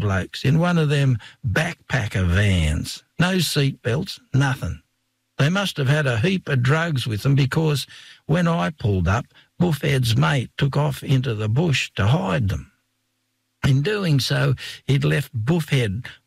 blokes in one of them backpacker vans. No seat belts, nothing. They must have had a heap of drugs with them because when I pulled up, Buffhead's mate took off into the bush to hide them. In doing so, he'd left Buffhead